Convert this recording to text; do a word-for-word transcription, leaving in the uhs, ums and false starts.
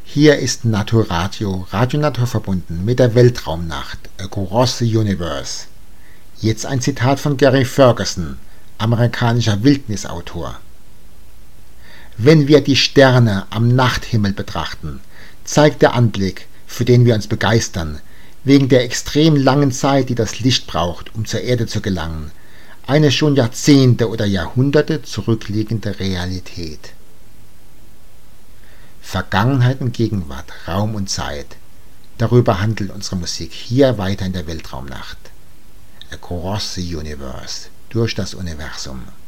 Hier ist Naturadio, Radio Natur verbunden mit der Weltraumnacht, Across the Universe. Jetzt ein Zitat von Gary Ferguson, amerikanischer Wildnisautor. Wenn wir die Sterne am Nachthimmel betrachten, zeigt der Anblick, für den wir uns begeistern, wegen der extrem langen Zeit, die das Licht braucht, um zur Erde zu gelangen, eine schon Jahrzehnte oder Jahrhunderte zurückliegende Realität. Vergangenheit und Gegenwart, Raum und Zeit, darüber handelt unsere Musik hier weiter in der Weltraumnacht. Across the Universe, durch das Universum.